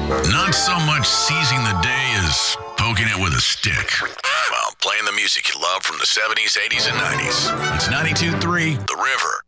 Not so much seizing the day as poking it with a stick. Well, playing the music you love from the 70s, 80s, and 90s. It's 92.3 The River.